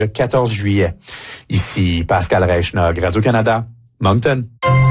le 14 juillet. Ici Pascal Reichnog, Radio-Canada, Moncton.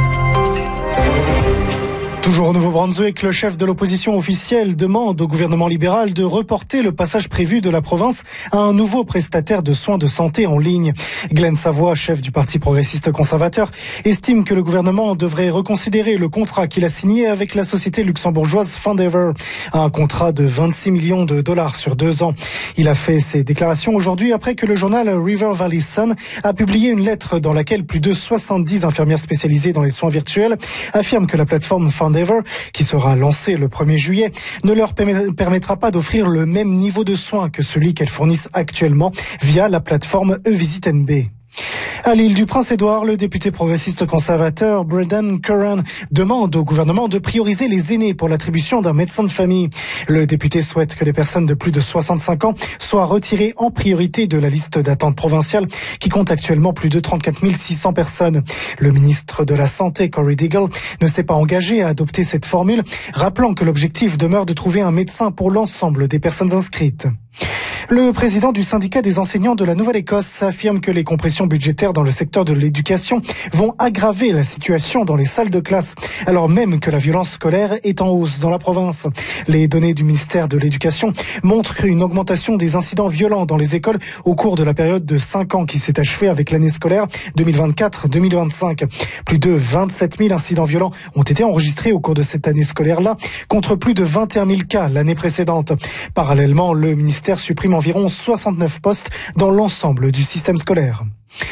Toujours au Nouveau-Brunswick, le chef de l'opposition officielle demande au gouvernement libéral de reporter le passage prévu de la province à un nouveau prestataire de soins de santé en ligne. Glenn Savoy, chef du Parti progressiste conservateur, estime que le gouvernement devrait reconsidérer le contrat qu'il a signé avec la société luxembourgeoise Fundever, un contrat de 26 millions de dollars sur 2 ans. Il a fait ces déclarations aujourd'hui après que le journal River Valley Sun a publié une lettre dans laquelle plus de 70 infirmières spécialisées dans les soins virtuels affirment que la plateforme Fundever, qui sera lancée le 1er juillet, ne leur permettra pas d'offrir le même niveau de soins que celui qu'elles fournissent actuellement via la plateforme eVisitNB. À l'île du Prince-Édouard, le député progressiste conservateur Brendan Curran demande au gouvernement de prioriser les aînés pour l'attribution d'un médecin de famille. Le député souhaite que les personnes de plus de 65 ans soient retirées en priorité de la liste d'attente provinciale qui compte actuellement plus de 34 600 personnes. Le ministre de la Santé, Corey Deagle, ne s'est pas engagé à adopter cette formule, rappelant que l'objectif demeure de trouver un médecin pour l'ensemble des personnes inscrites. Le président du syndicat des enseignants de la Nouvelle-Écosse affirme que les compressions budgétaires dans le secteur de l'éducation vont aggraver la situation dans les salles de classe, alors même que la violence scolaire est en hausse dans la province. Les données du ministère de l'Éducation montrent une augmentation des incidents violents dans les écoles au cours de la période de 5 ans qui s'est achevée avec l'année scolaire 2024-2025. Plus de 27 000 incidents violents ont été enregistrés au cours de cette année scolaire-là, contre plus de 21 000 cas l'année précédente. Parallèlement, le ministère supprime environ 69 postes dans l'ensemble du système scolaire.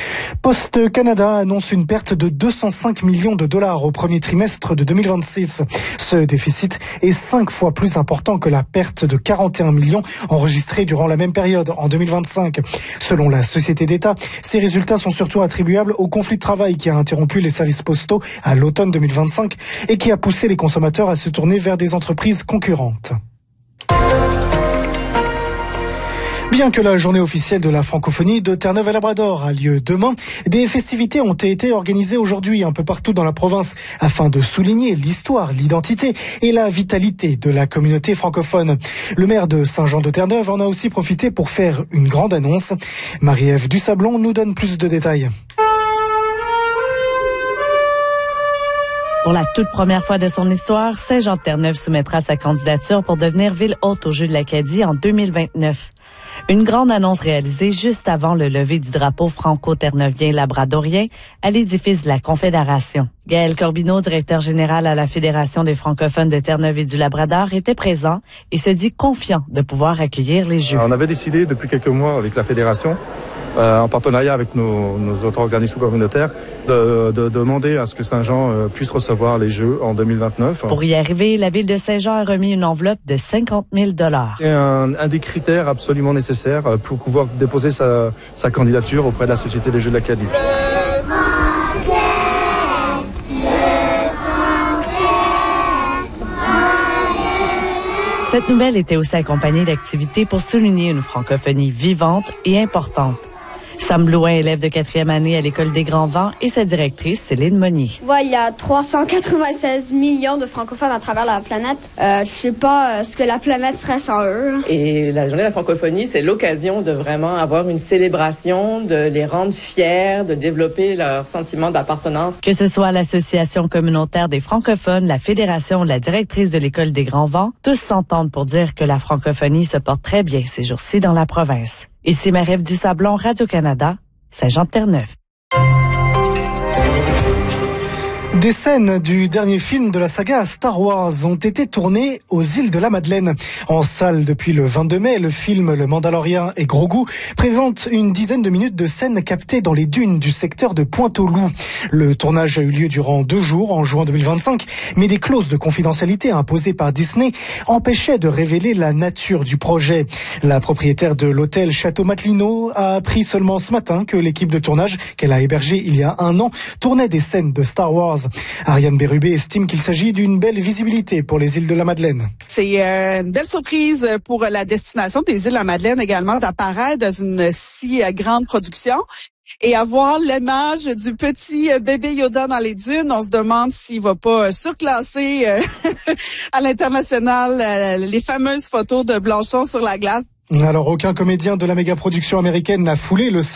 Post Canada annonce une perte de 205 millions de dollars au premier trimestre de 2026. Ce déficit est 5 fois plus important que la perte de 41 millions enregistrée durant la même période en 2025. Selon la société d'État, ces résultats sont surtout attribuables au conflit de travail qui a interrompu les services postaux à l'automne 2025 et qui a poussé les consommateurs à se tourner vers des entreprises concurrentes. Bien que la journée officielle de la francophonie de Terre-Neuve-et-Labrador a lieu demain, des festivités ont été organisées aujourd'hui un peu partout dans la province afin de souligner l'histoire, l'identité et la vitalité de la communauté francophone. Le maire de Saint-Jean-de-Terre-Neuve en a aussi profité pour faire une grande annonce. Marie-Ève Dusablon nous donne plus de détails. Pour la toute première fois de son histoire, Saint-Jean-de-Terre-Neuve soumettra sa candidature pour devenir ville hôte aux Jeux de l'Acadie en 2029. Une grande annonce réalisée juste avant le lever du drapeau franco-terreneuvien-labradorien à l'édifice de la Confédération. Gaël Corbineau, directeur général à la Fédération des francophones de Terre-Neuve et du Labrador, était présent et se dit confiant de pouvoir accueillir les Jeux. On avait décidé depuis quelques mois avec la Fédération, en partenariat avec nos autres organismes communautaires, de demander à ce que Saint-Jean puisse recevoir les Jeux en 2029. Pour y arriver, la ville de Saint-Jean a remis une enveloppe de 50 000 $. C'est un des critères absolument nécessaires pour pouvoir déposer sa candidature auprès de la Société des Jeux de l'Acadie. Cette nouvelle était aussi accompagnée d'activités pour souligner une francophonie vivante et importante. Sam Blouin, élève de 4e année à l'École des Grands Vents, et sa directrice, Céline Monnier. Ouais, il y a 396 millions de francophones à travers la planète. Je sais pas ce que la planète serait sans eux. Et la journée de la francophonie, c'est l'occasion de vraiment avoir une célébration, de les rendre fiers, de développer leur sentiment d'appartenance. Que ce soit l'Association communautaire des francophones, la Fédération ou la directrice de l'École des Grands Vents, tous s'entendent pour dire que la francophonie se porte très bien ces jours-ci dans la province. Ici Marie-Ève Dusablon, Radio-Canada, Saint-Jean-de-Terre-Neuve. Des scènes du dernier film de la saga Star Wars ont été tournées aux îles de la Madeleine. En salle depuis le 22 mai, le film Le Mandalorian et Grogu présente une dizaine de minutes de scènes captées dans les dunes du secteur de Pointe-aux-Loups. Le tournage a eu lieu durant 2 jours en juin 2025, mais des clauses de confidentialité imposées par Disney empêchaient de révéler la nature du projet. La propriétaire de l'hôtel Château Matelino a appris seulement ce matin que l'équipe de tournage qu'elle a hébergée il y a 1 an tournait des scènes de Star Wars. Ariane Bérubé estime qu'il s'agit d'une belle visibilité pour les îles de la Madeleine. C'est une belle surprise pour la destination des îles de la Madeleine également d'apparaître dans une si grande production. Et avoir l'image du petit bébé Yoda dans les dunes, on se demande s'il va pas surclasser à l'international les fameuses photos de Blanchon sur la glace. Alors, aucun comédien de la méga-production américaine n'a foulé le